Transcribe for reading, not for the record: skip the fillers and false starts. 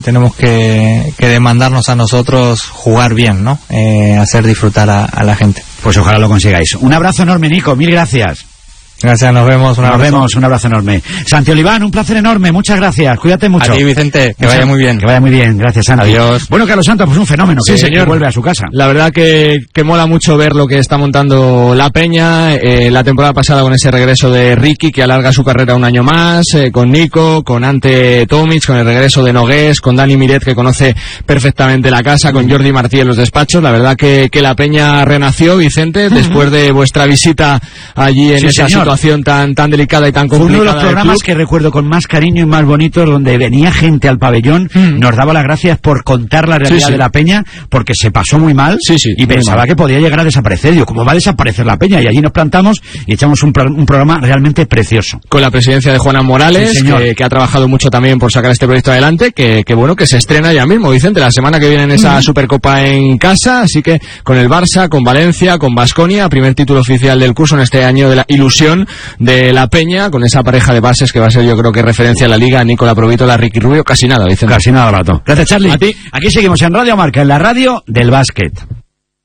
Tenemos que demandarnos a nosotros jugar bien, ¿no? Hacer disfrutar a la gente. Pues ojalá lo consigáis. Un abrazo enorme, Nico, mil gracias. Gracias, nos vemos, un abrazo enorme. Santi Oliván, un placer enorme, muchas gracias, cuídate mucho. A ti, Vicente, que vaya muy bien. Que vaya muy bien, gracias, Santi. Adiós. Bueno, Carlos Santos, pues un fenómeno, sí, señor. Que vuelve a su casa. La verdad que mola mucho ver lo que está montando la Peña, la temporada pasada con ese regreso de Ricky, que alarga su carrera un año más, con Nico, con Ante Tomic, con el regreso de Nogués, con Dani Miret, que conoce perfectamente la casa, con Jordi Martí en los despachos. La verdad que la Peña renació, Vicente, después de vuestra visita allí en esa situación tan delicada y tan complicada. Fue uno de los programas que recuerdo con más cariño y más bonitos, donde venía gente al pabellón, nos daba las gracias por contar la realidad de la Peña, porque se pasó muy mal y pensaba que podía llegar a desaparecer. Digo, ¿cómo va a desaparecer la Peña? Y allí nos plantamos y echamos un programa realmente precioso. Con la presidencia de Juana Morales, que ha trabajado mucho también por sacar este proyecto adelante, que bueno, que se estrena ya mismo, Vicente, la semana que viene en esa Supercopa en casa, así que con el Barça, con Valencia, con Baskonia, primer título oficial del curso en este año de la ilusión de la Peña, con esa pareja de bases que va a ser, yo creo que referencia a la Liga, Nicola Provítola, Ricky Rubio, casi nada, Vicente. Casi nada, Rato. Gracias, Charlie. A ti. Aquí seguimos en Radio Marca, en la radio del básquet.